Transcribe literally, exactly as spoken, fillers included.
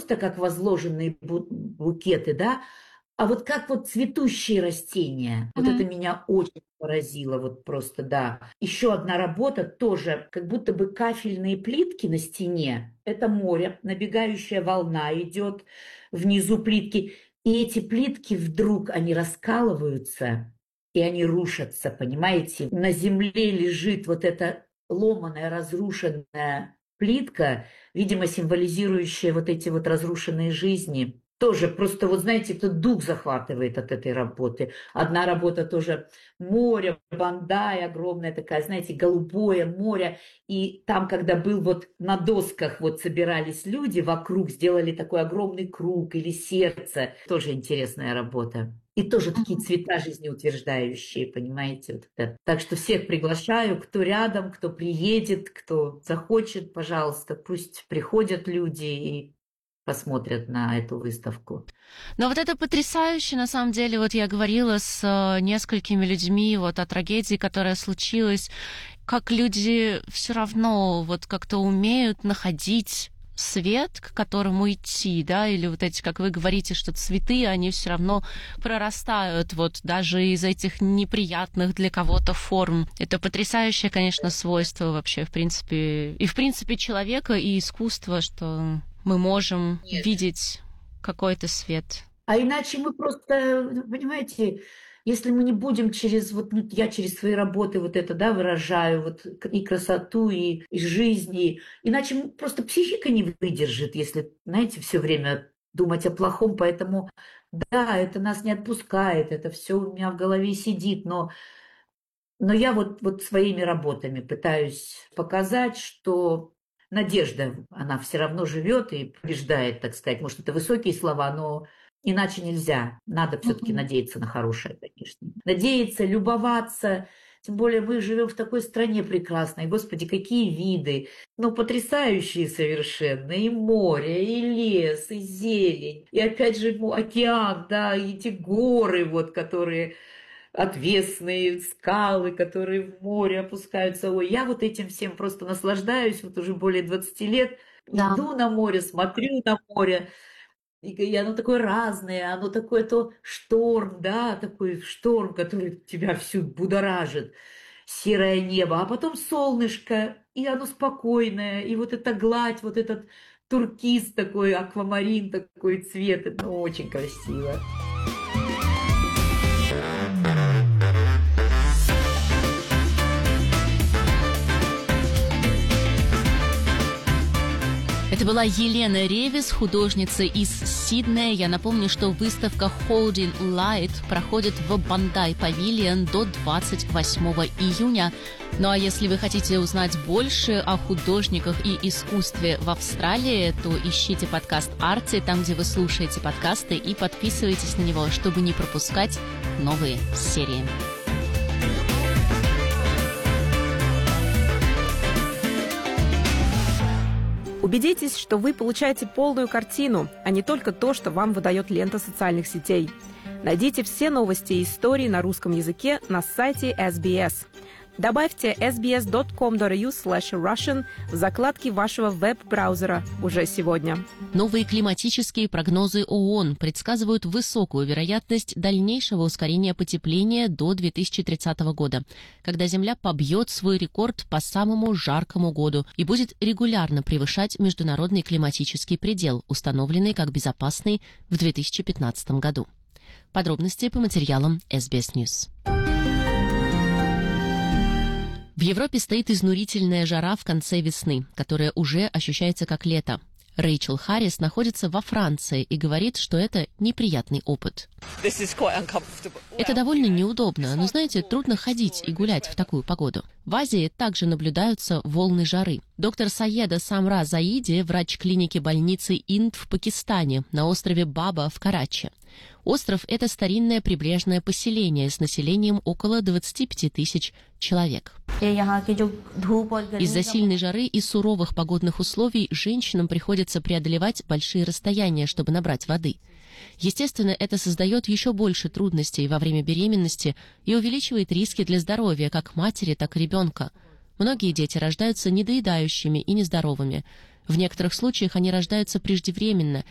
просто как возложенные бу- букеты, да, а вот как вот цветущие растения. Вот Мгм. это меня очень поразило, вот просто, да. Еще одна работа тоже, как будто бы кафельные плитки на стене. Это море, набегающая волна идет внизу плитки. И эти плитки вдруг, они раскалываются, и они рушатся, понимаете? На земле лежит вот эта ломаная, разрушенная плитка, видимо, символизирующая вот эти вот разрушенные жизни. Тоже просто, вот знаете, этот дух захватывает от этой работы. Одна работа тоже море, Бандай огромная такая, знаете, голубое море. И там, когда был вот на досках вот собирались люди вокруг, сделали такой огромный круг или сердце. Тоже интересная работа. И тоже такие цвета жизнеутверждающие, понимаете? Вот это. Так что всех приглашаю, кто рядом, кто приедет, кто захочет, пожалуйста, пусть приходят люди и посмотрят на эту выставку. Но вот это потрясающе, на самом деле. Вот я говорила с э, несколькими людьми вот о трагедии, которая случилась, как люди все равно вот как-то умеют находить свет, к которому идти, да, или вот эти, как вы говорите, что цветы, они все равно прорастают вот даже из этих неприятных для кого-то форм. Это потрясающее, конечно, свойство вообще, в принципе, и в принципе человека, и искусства, что мы можем Нет. видеть какой-то свет. А иначе мы просто, понимаете, если мы не будем через, вот ну, я через свои работы вот это, да, выражаю, вот и красоту, и, и жизнь, и, иначе мы- просто психика не выдержит, если, знаете, все время думать о плохом, поэтому, да, это нас не отпускает, это все у меня в голове сидит, но, но я вот, вот своими работами пытаюсь показать, что надежда, она все равно живет и побеждает, так сказать. Может, это высокие слова, но иначе нельзя. Надо все-таки Мгм. надеяться на хорошее, конечно. Надеяться, любоваться. Тем более мы живем в такой стране прекрасной. Господи, какие виды. Ну, потрясающие совершенно. И море, и лес, и зелень. И опять же ну, океан, да, и эти горы, вот, которые отвесные скалы, которые в море опускаются. Ой, я вот этим всем просто наслаждаюсь, вот уже более двадцати лет. Да. Иду на море, смотрю на море, и, и оно такое разное, оно такое то шторм, да, такой шторм, который тебя всю будоражит, серое небо, а потом солнышко, и оно спокойное, и вот эта гладь, вот этот туркиз такой, аквамарин такой цвет, ну, очень красиво. Это была Елена Ревис, художница из Сиднея. Я напомню, что выставка Holding Light проходит в Бандай Павильон до двадцать восьмого июня. Ну а если вы хотите узнать больше о художниках и искусстве в Австралии, то ищите подкаст «Арти» там, где вы слушаете подкасты, и подписывайтесь на него, чтобы не пропускать новые серии. Убедитесь, что вы получаете полную картину, а не только то, что вам выдает лента социальных сетей. Найдите все новости и истории на русском языке на сайте эс би эс. Добавьте эс би эс точка ком точка эй ю слэш russian в закладке вашего веб-браузера уже сегодня. Новые климатические прогнозы ООН предсказывают высокую вероятность дальнейшего ускорения потепления до две тысячи тридцатого года, когда Земля побьет свой рекорд по самому жаркому году и будет регулярно превышать международный климатический предел, установленный как безопасный в две тысячи пятнадцатом году. Подробности по материалам эс би эс News. В Европе стоит изнурительная жара в конце весны, которая уже ощущается как лето. Рэйчел Харрис находится во Франции и говорит, что это неприятный опыт. Это довольно неудобно, но, знаете, трудно ходить и гулять в такую погоду. В Азии также наблюдаются волны жары. Доктор Саеда Самра Заиди, врач клиники больницы Инд в Пакистане, на острове Баба в Карачи. Остров – это старинное прибрежное поселение с населением около двадцати пяти тысяч человек. Из-за сильной жары и суровых погодных условий женщинам приходится преодолевать большие расстояния, чтобы набрать воды. Естественно, это создает еще больше трудностей во время беременности и увеличивает риски для здоровья как матери, так и ребенка. Многие дети рождаются недоедающими и нездоровыми. В некоторых случаях они рождаются преждевременно